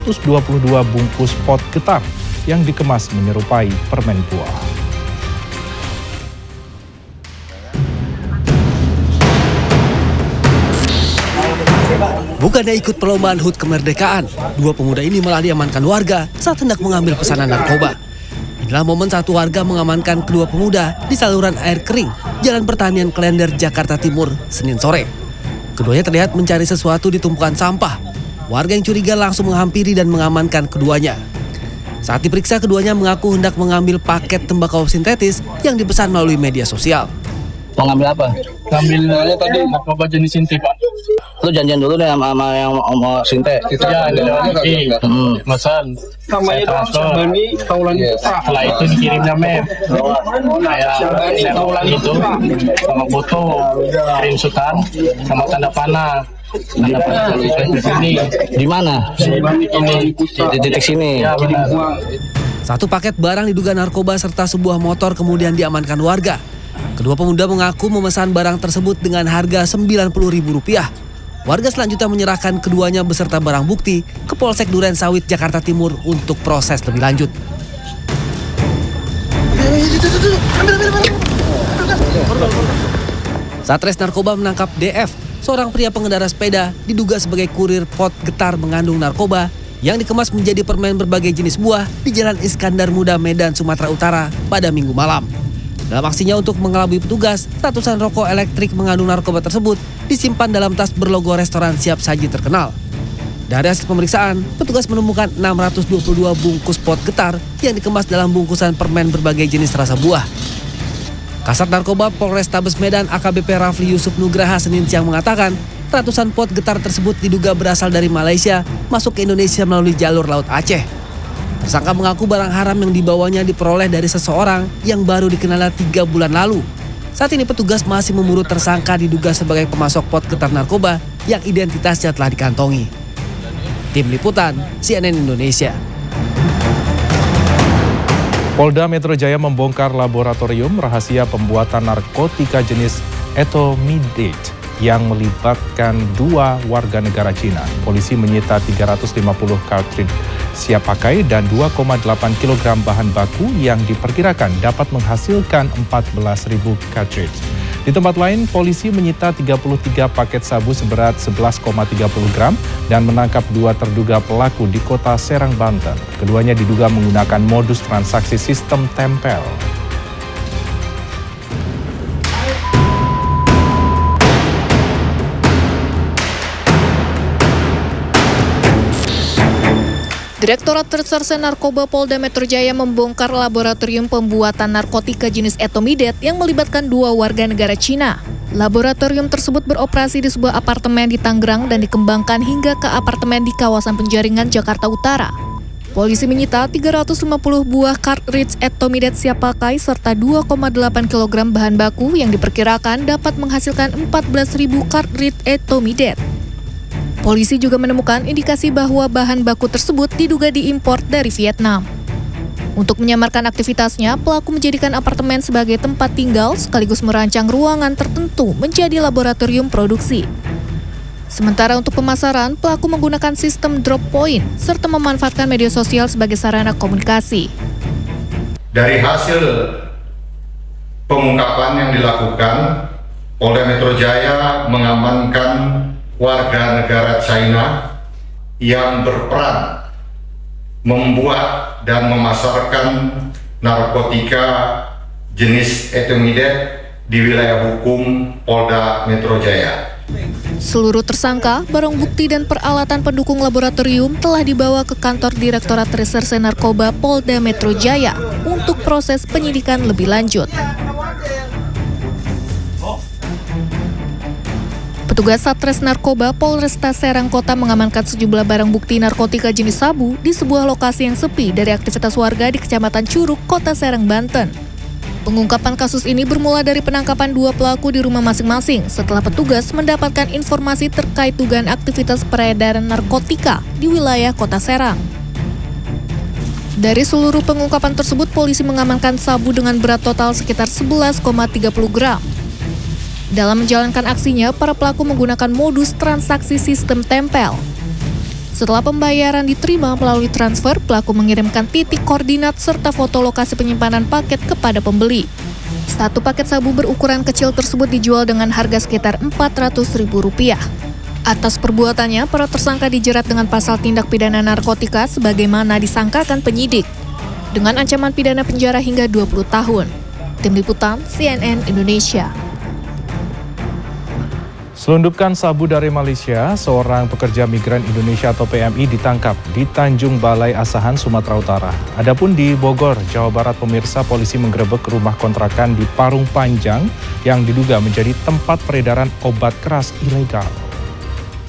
122 bungkus pot getar yang dikemas menyerupai permen buah. Bukannya ikut perlombaan HUT kemerdekaan, dua pemuda ini malah diamankan warga saat hendak mengambil pesanan narkoba. Inilah momen satu warga mengamankan kedua pemuda di saluran air kering, Jalan Pertanian Klender, Jakarta Timur, Senin sore. Keduanya terlihat mencari sesuatu di tumpukan sampah. Warga yang curiga langsung menghampiri dan mengamankan keduanya. Saat diperiksa, keduanya mengaku hendak mengambil paket tembakau sintetis yang dipesan melalui media sosial. Mau ngambil apa? Ngambilnya tadi narkoba jenis Sinte, Pak. Lu janjian dulu deh sama yang mau Sinte. Ya, di pesan. Saya transfer. Setelah itu dikirimnya map. Saya ulang itu sama foto, screenshotan, sama tanda panah. Tanda panah di sini. Di mana? Ini Di titik sini. Ya, benar. Satu paket barang diduga narkoba serta sebuah motor kemudian diamankan warga. Kedua pemuda mengaku memesan barang tersebut dengan harga Rp90.000. Warga selanjutnya menyerahkan keduanya beserta barang bukti ke Polsek Duren Sawit, Jakarta Timur untuk proses lebih lanjut. Satres Narkoba menangkap DF, seorang pria pengendara sepeda diduga sebagai kurir pot getar mengandung narkoba yang dikemas menjadi permen berbagai jenis buah di Jalan Iskandar Muda, Medan, Sumatera Utara pada Minggu malam. Dalam aksinya untuk mengelabui petugas, ratusan rokok elektrik mengandung narkoba tersebut disimpan dalam tas berlogo restoran siap saji terkenal. Dari hasil pemeriksaan, petugas menemukan 622 bungkus pot getar yang dikemas dalam bungkusan permen berbagai jenis rasa buah. Kasat Narkoba Polrestabes Medan AKBP Rafli Yusuf Nugraha Senin siang mengatakan, ratusan pot getar tersebut diduga berasal dari Malaysia masuk ke Indonesia melalui jalur Laut Aceh. Tersangka mengaku barang haram yang dibawanya diperoleh dari seseorang yang baru dikenalnya 3 bulan lalu. Saat ini petugas masih memburu tersangka diduga sebagai pemasok pot getar narkoba yang identitasnya telah dikantongi. Tim Liputan, CNN Indonesia. Polda Metro Jaya membongkar laboratorium rahasia pembuatan narkotika jenis etomidate yang melibatkan 2 warga negara Cina. Polisi menyita 350 kartridge siap pakai dan 2,8 kg bahan baku yang diperkirakan dapat menghasilkan 14.000 cartridge. Di tempat lain, polisi menyita 33 paket sabu seberat 11,30 gram dan menangkap 2 terduga pelaku di kota Serang, Banten. Keduanya diduga menggunakan modus transaksi sistem tempel. Direktorat Reserse Narkoba Polda Metro Jaya membongkar laboratorium pembuatan narkotika jenis etomidate yang melibatkan 2 warga negara Cina. Laboratorium tersebut beroperasi di sebuah apartemen di Tangerang dan dikembangkan hingga ke apartemen di kawasan Penjaringan, Jakarta Utara. Polisi menyita 350 buah cartridge etomidate siap pakai serta 2,8 kg bahan baku yang diperkirakan dapat menghasilkan 14.000 cartridge etomidate. Polisi juga menemukan indikasi bahwa bahan baku tersebut diduga diimpor dari Vietnam. Untuk menyamarkan aktivitasnya, pelaku menjadikan apartemen sebagai tempat tinggal sekaligus merancang ruangan tertentu menjadi laboratorium produksi. Sementara untuk pemasaran, pelaku menggunakan sistem drop point serta memanfaatkan media sosial sebagai sarana komunikasi. Dari hasil pengungkapan yang dilakukan, Polda Metro Jaya mengamankan warga negara China yang berperan membuat dan memasarkan narkotika jenis etomidate di wilayah hukum Polda Metro Jaya. Seluruh tersangka, barang bukti dan peralatan pendukung laboratorium telah dibawa ke kantor Direktorat Reserse Narkoba Polda Metro Jaya untuk proses penyidikan lebih lanjut. Petugas Satres Narkoba Polresta Serang Kota mengamankan sejumlah barang bukti narkotika jenis sabu di sebuah lokasi yang sepi dari aktivitas warga di Kecamatan Curug, Kota Serang, Banten. Pengungkapan kasus ini bermula dari penangkapan 2 pelaku di rumah masing-masing setelah petugas mendapatkan informasi terkait dugaan aktivitas peredaran narkotika di wilayah Kota Serang. Dari seluruh pengungkapan tersebut, polisi mengamankan sabu dengan berat total sekitar 11,30 gram. Dalam menjalankan aksinya, para pelaku menggunakan modus transaksi sistem tempel. Setelah pembayaran diterima melalui transfer, pelaku mengirimkan titik koordinat serta foto lokasi penyimpanan paket kepada pembeli. Satu paket sabu berukuran kecil tersebut dijual dengan harga sekitar Rp400.000. Atas perbuatannya, para tersangka dijerat dengan pasal tindak pidana narkotika sebagaimana disangkakan penyidik, dengan ancaman pidana penjara hingga 20 tahun. Tim Liputan CNN Indonesia. Selundupkan sabu dari Malaysia, seorang pekerja migran Indonesia atau PMI ditangkap di Tanjung Balai Asahan, Sumatera Utara. Adapun di Bogor, Jawa Barat, pemirsa, polisi menggerebek rumah kontrakan di Parung Panjang yang diduga menjadi tempat peredaran obat keras ilegal.